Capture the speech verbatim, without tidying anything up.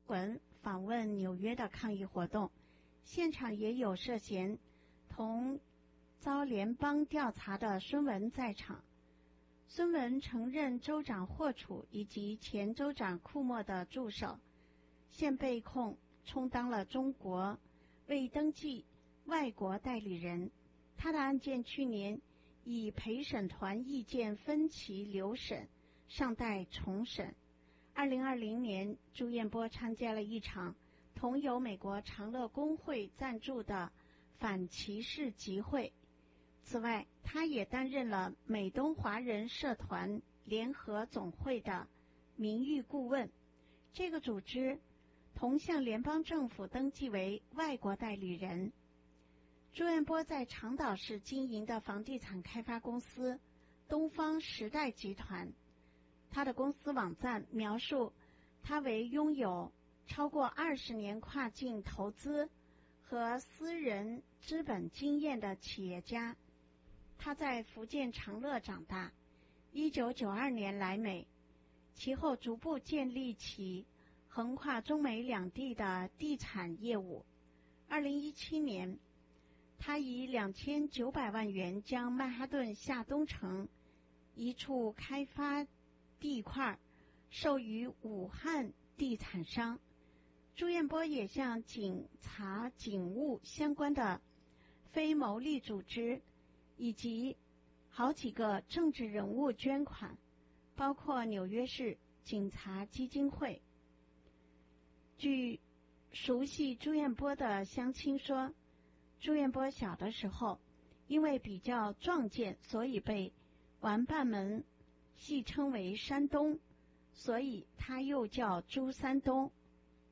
文访问纽约的抗议活动，现场也有涉嫌同遭联邦调查的孙文在场。孙文曾任州长霍楚以及前州长库莫的助手，现被控充当了中国未登记外国代理人。他的案件去年以陪审团意见分歧留审，尚待重审。二零二零年，朱彦波参加了一场同由美国长乐工会赞助的反歧视集会。此外，他也担任了美东华人社团联合总会的名誉顾问。这个组织同向联邦政府登记为外国代理人。朱彦波在长岛市经营的房地产开发公司东方时代集团，他的公司网站描述他为拥有超过二十年跨境投资和私人资本经验的企业家。他在福建长乐长大，一九九二年来美，其后逐步建立起横跨中美两地的地产业务。二零一七年，他以两千九百万元将曼哈顿下东城一处开发地块授予武汉地产商。朱彦波也向警察警务相关的非牟利组织以及好几个政治人物捐款，包括纽约市警察基金会。据熟悉朱彦波的乡亲说，朱彦波小的时候因为比较壮健，所以被玩伴们戏称为山东，所以他又叫朱山东。